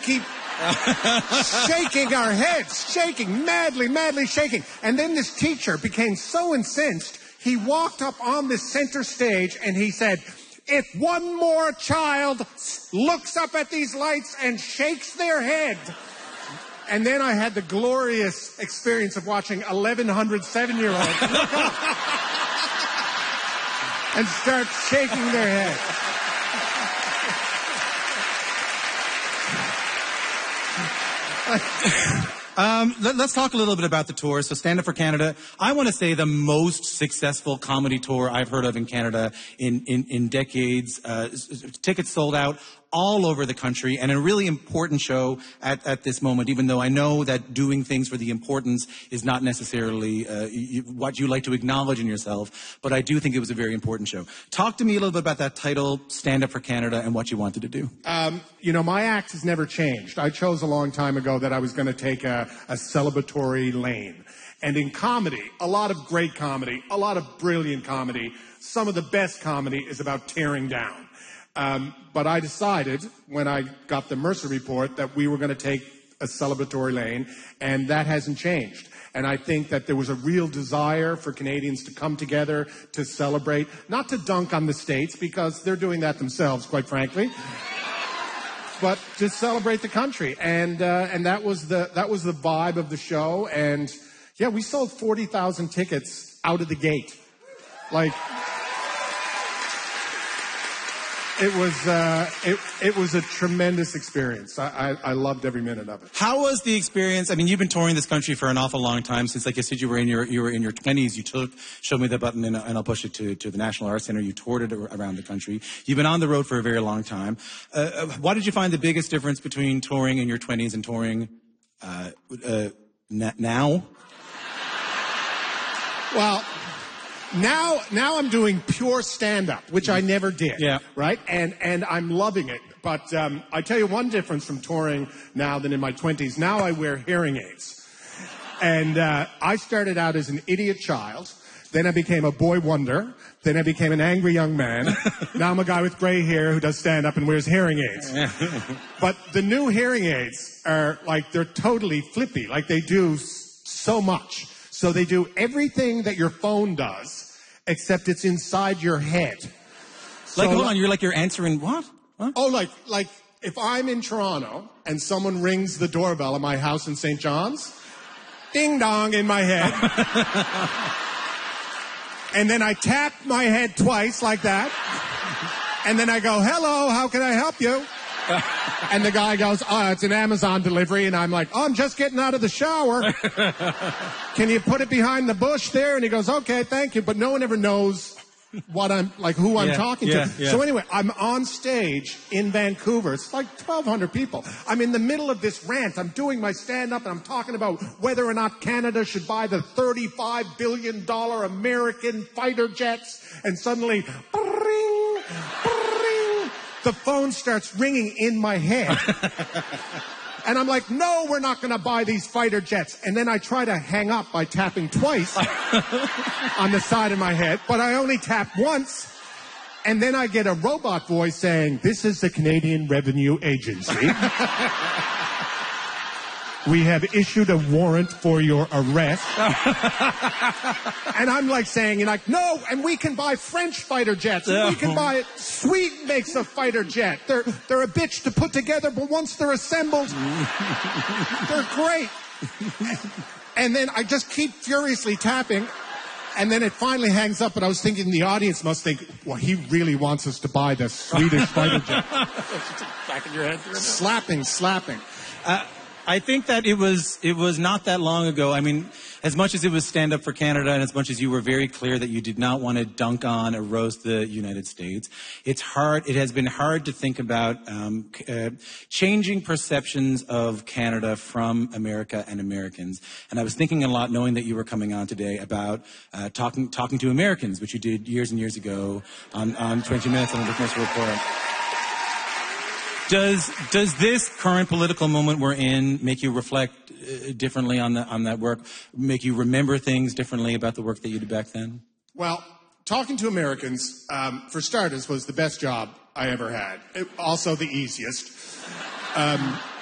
keep shaking our heads, shaking, madly shaking. And then this teacher became so incensed, he walked up on the center stage and he said, if one more child looks up at these lights and shakes their head. And then I had the glorious experience of watching 1,100 7-year-olds look up and start shaking their heads. Let's talk a little bit about the tour. So Stand Up for Canada, I want to say the most successful comedy tour I've heard of in Canada in decades. Tickets sold out all over the country, and a really important show at this moment, even though I know that doing things for the importance is not necessarily what you like to acknowledge in yourself, but I do think it was a very important show. Talk to me a little bit about that title, Stand Up for Canada, and what you wanted to do. My act has never changed. I chose a long time ago that I was going to take a celebratory lane. And in comedy, a lot of great comedy, a lot of brilliant comedy, some of the best comedy is about tearing down. But I decided, when I got the Mercer report, that we were going to take a celebratory lane, and that hasn't changed. And I think that there was a real desire for Canadians to come together to celebrate, not to dunk on the States, because they're doing that themselves, quite frankly, but to celebrate the country. And that was the vibe of the show. And yeah, we sold 40,000 tickets out of the gate. Like, it was a tremendous experience. I loved every minute of it. How was the experience? I mean, you've been touring this country for an awful long time. Since, like you said, you were in your 20s. You showed me the button, and I'll push it to the National Arts Center. You toured it around the country. You've been on the road for a very long time. What did you find the biggest difference between touring in your 20s and touring now? Well, now I'm doing pure stand-up, which I never did. Yeah. Right? And I'm loving it. But I tell you one difference from touring now than in my 20s. Now I wear hearing aids. And I started out as an idiot child. Then I became a boy wonder. Then I became an angry young man. Now I'm a guy with gray hair who does stand-up and wears hearing aids. But the new hearing aids are they're totally flippy. Like, they do so much. So they do everything that your phone does, except it's inside your head. So, hold on, you're answering what? Oh, like if I'm in Toronto and someone rings the doorbell at my house in St. John's, ding dong in my head. And then I tap my head twice like that. And then I go, hello, how can I help you? And the guy goes, it's an Amazon delivery. And I'm like, I'm just getting out of the shower. Can you put it behind the bush there? And he goes, okay, thank you. But no one ever knows who I'm talking to. Yeah. So anyway, I'm on stage in Vancouver. It's like 1,200 people. I'm in the middle of this rant. I'm doing my stand-up, and I'm talking about whether or not Canada should buy the $35 billion American fighter jets. And suddenly, bring, the phone starts ringing in my head. And I'm like, no, we're not going to buy these fighter jets. And then I try to hang up by tapping twice on the side of my head, but I only tap once. And then I get a robot voice saying, this is the Canadian Revenue Agency. We have issued a warrant for your arrest. And I'm saying, no, and we can buy French fighter jets. And we can buy it. Sweden makes a fighter jet. They're a bitch to put together, but once they're assembled, they're great. And then I just keep furiously tapping. And then it finally hangs up, and I was thinking the audience must think, well, he really wants us to buy the Swedish fighter jet. Back in your head. Slapping. I think that it was not that long ago. I mean, as much as it was Stand Up for Canada, and as much as you were very clear that you did not want to dunk on or roast the United States, it has been hard to think about changing perceptions of Canada from America and Americans. And I was thinking a lot, knowing that you were coming on today, about talking to Americans, which you did years and years ago on 20 Minutes on the Mercer Report. Does this current political moment we're in make you reflect differently on that work, make you remember things differently about the work that you did back then? Well, talking to Americans, for starters, was the best job I ever had. Also the easiest.